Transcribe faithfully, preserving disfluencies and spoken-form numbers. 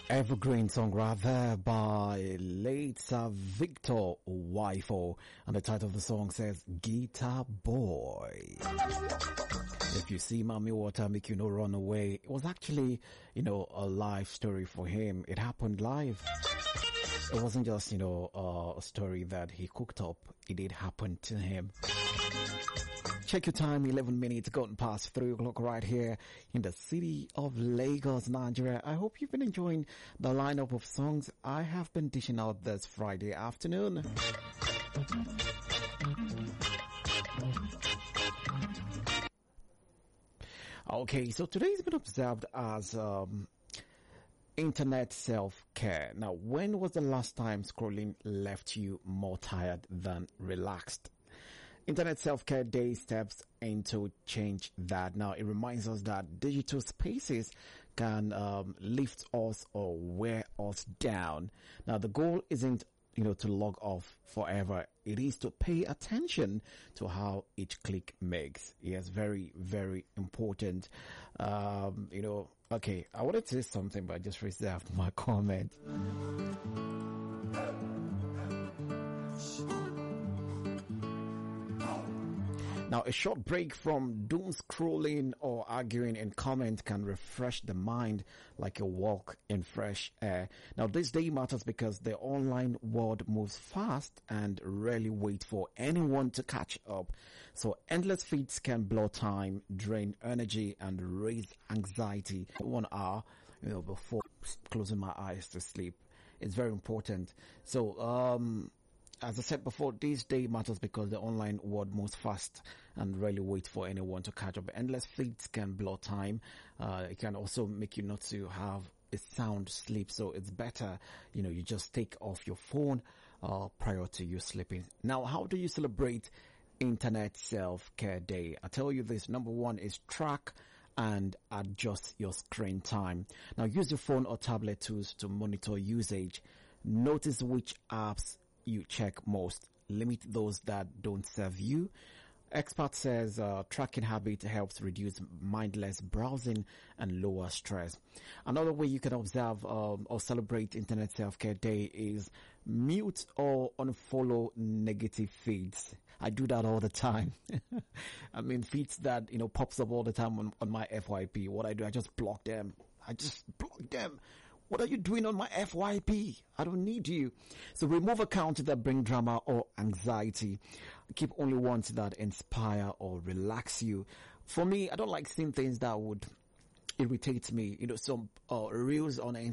Evergreen song rather by late Sir Victor Wifo, and the title of the song says Guitar Boy. If you see Mommy Water Make You No Run Away, it was actually, you know, a live story for him. It happened live. It wasn't just, you know, uh, a story that he cooked up. It did happen to him. Check your time, eleven minutes gotten past three o'clock right here in the city of Lagos, Nigeria. I hope you've been enjoying the lineup of songs I have been dishing out this Friday afternoon. Okay, so today's been observed as um, Internet Self-Care. Now, when was the last time scrolling left you more tired than relaxed? Internet Self-Care Day steps in to change that. Now, it reminds us that digital spaces can um, lift us or wear us down. Now, the goal isn't, you know, to log off forever. It is to pay attention to how each click makes. Yes, very, very important. Um, you know, okay, I wanted to say something, but I just reserved my comment. Now, a short break from doom scrolling or arguing in comment can refresh the mind like a walk in fresh air. Now, this day matters because the online world moves fast and rarely wait for anyone to catch up. So endless feeds can blow time, drain energy, and raise anxiety. One hour, you know, before closing my eyes to sleep. It's very important. So, um, as I said before, this day matters because the online world moves fast and rarely wait for anyone to catch up. Endless feeds can blow time. Uh, it can also make you not to have a sound sleep. So it's better, you know, you just take off your phone, uh, prior to you sleeping. Now, how do you celebrate Internet Self-Care Day? I tell you this, number one is track and adjust your screen time. Now, use your phone or tablet tools to monitor usage. Notice which apps you check most. Limit those that don't serve you. Expert says uh, tracking habit helps reduce mindless browsing and lower stress. Another way you can observe um, or celebrate Internet Self-Care Day is mute or unfollow negative feeds. I do that all the time. I mean, feeds that, you know, pops up all the time on, on my F Y P. What I do, I just block them. I just block them. What are you doing on my F Y P? I don't need you. So remove accounts that bring drama or anxiety. Keep only ones that inspire or relax you. For me, I don't like seeing things that would irritate me. You know, some uh, reels on